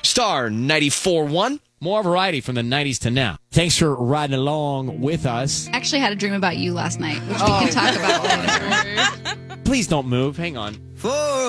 Star 94.1. More variety from the 90s to now. Thanks for riding along with us. I actually had a dream about you last night, which we can talk about later. Please don't move. Hang on.